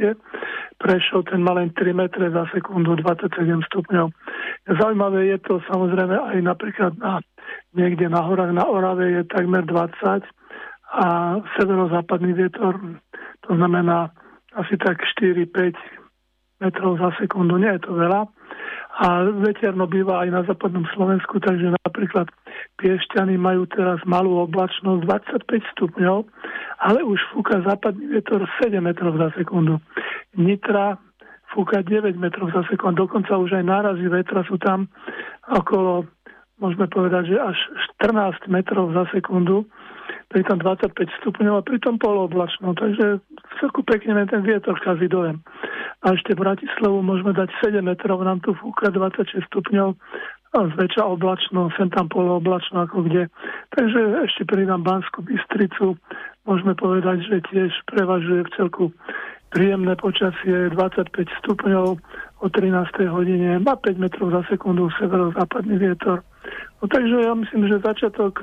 počasie. Prešov, ten mal len 3 metre za sekundu, 27 stupňov. Zaujímavé je to samozrejme aj napríklad niekde na horách na Orave je takmer 20 a severozápadný vietor, to znamená asi tak 4-5 metrov za sekundu, nie je to veľa. A veterno býva aj na západnom Slovensku, takže napríklad Piešťany majú teraz malú oblačnosť 25 stupňov, ale už fúka západný vietor 7 metrov za sekundu. Nitra fúka 9 metrov za sekundu, dokonca už aj nárazy vetra sú tam okolo, môžeme povedať, že až 14 metrov za sekundu, to je tam 25 stupňov a pritom polooblačno, takže celku pekne ten vietor kazí dojem. A ešte Bratislavu môžeme dať 7 metrov, nám tu fúka 26 stupňov a zväčša oblačno, sem tam polooblačno ako kde. Takže ešte pridám Banskú Bystricu, môžeme povedať, že tiež prevažuje v celku príjemné počasie, 25 stupňov o 13. hodine, má 5 metrov za sekundu severozápadný vietor. No takže ja myslím, že začiatok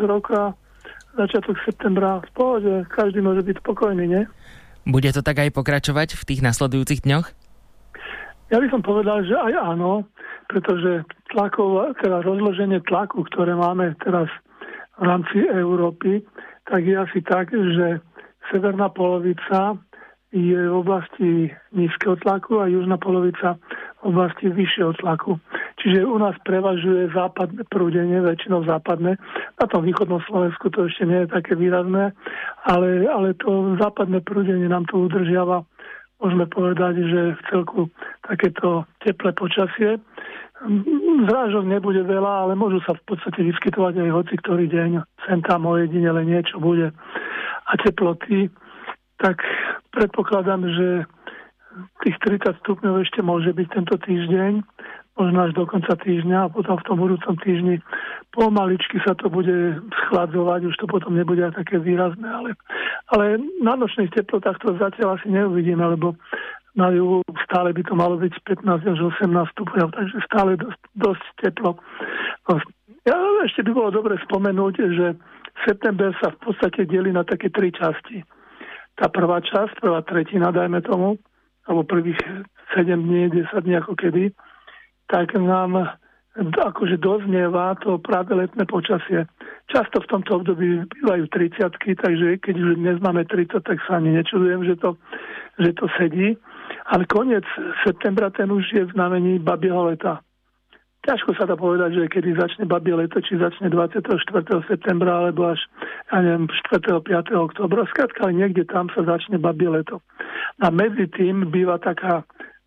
septembra v pohode, každý môže byť spokojný, nie? Bude to tak aj pokračovať v tých nasledujúcich dňoch? Ja by som povedal, že aj áno, pretože rozloženie tlaku, ktoré máme teraz v rámci Európy, tak je asi tak, že severná polovica je v oblasti nízkeho tlaku a južná polovica v oblasti vyššieho tlaku. Čiže u nás prevažuje západné prúdenie, väčšinou západné. Na tom východnom Slovensku to ešte nie je také výrazné, ale to západné prúdenie nám to udržiava. Môžeme povedať, že v celku takéto teplé počasie. Zrážok nebude veľa, ale môžu sa v podstate vyskytovať aj hoci ktorý deň. Sem tam ojedinele niečo bude. A teploty, tak predpokladám, že tých 30 stupňov ešte môže byť tento týždeň, možno až do konca týždňa a potom v tom budúcom týždni pomaličky sa to bude schladzovať, už to potom nebude aj také výrazné, ale na nočných teplotách to zatiaľ asi neuvidíme, lebo na juhu stále by to malo byť 15 až 18 stupňov, takže stále dosť teplo. No, ešte by bolo dobre spomenúť, že september sa v podstate delí na také 3 časti. Tá prvá časť, prvá tretina, dajme tomu, alebo prvých 7 dní, 10 dní ako kedy, tak nám akože doznieva to práve letné počasie. Často v tomto období bývajú 30-ky, takže keď už dnes máme 30, tak sa ani nečudujem, že to sedí. Ale koniec septembra ten už je v znamení babieho leta. Ťažko sa dá povedať, že kedy začne babie leto, či začne 24. septembra, alebo až, 4. 5. októbra. Skrátka, ale niekde tam sa začne babie leto. A medzi tým býva taká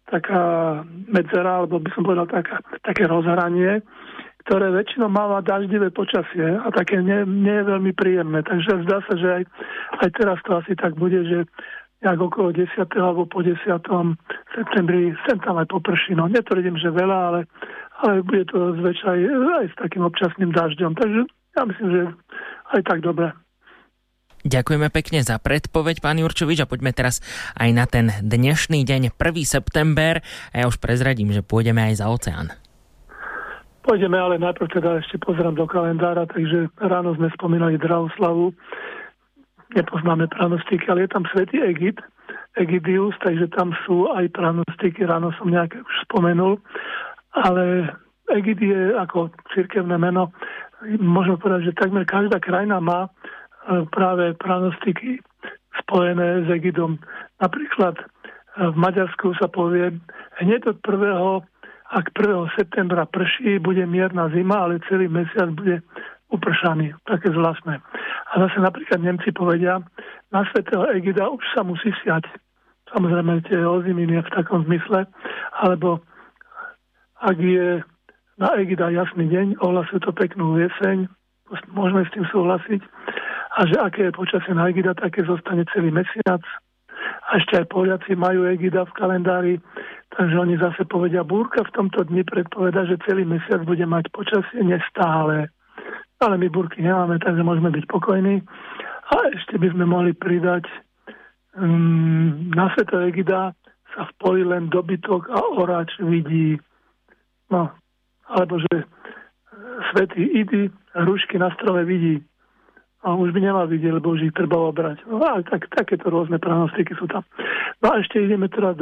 medzera, alebo by som povedal také rozhranie, ktoré väčšinou máva daždivé počasie a také nie je veľmi príjemné. Takže zdá sa, že aj teraz to asi tak bude, že jak okolo 10. alebo po 10. septembri sem tam aj poprší. No netvrdím, že veľa, ale bude to zväčša aj s takým občasným dažďom. Takže ja myslím, že aj tak dobre. Ďakujeme pekne za predpoveď, pán Jurčovič, a poďme teraz aj na ten dnešný deň, 1. september. A ja už prezradím, že pôjdeme aj za oceán. Pôjdeme, ale najprv teda ešte pozerám do kalendára, takže ráno sme spomínali Drahoslavu. Nepoznáme pranostiky, ale je tam svätý Egidius, takže tam sú aj pranostiky, ráno som nejaké už spomenul. Ale Egid je ako cirkevné meno. Môžem povedať, že takmer každá krajina má práve pranostiky spojené s Egidom. Napríklad v Maďarsku sa povie, hneď od 1. septembra prší, bude mierna zima, ale celý mesiac bude upršaný. Také zvláštne. A zase napríklad Nemci povedia, na svätého Egida už sa musí siať. Samozrejme tie oziminy v takom zmysle, alebo ak je na Egida jasný deň, ohlasujú to peknú jeseň, môžeme s tým súhlasiť. A že aké je počasie na Egida, také zostane celý mesiac. A ešte aj Poliaci majú Egida v kalendári, takže oni zase povedia, búrka v tomto dni predpoveda, že celý mesiac bude mať počasie nestále. Ale my búrky nemáme, takže môžeme byť pokojní. A ešte by sme mohli pridať, na svätého Egida sa v poli len dobytok a orač vidí. No, alebo že svätý Idy hrušky na strome vidí. A už by nemal vidieť, lebo už ich treba obrať. No a takéto rôzne pranostiky sú tam. No a ešte ideme teda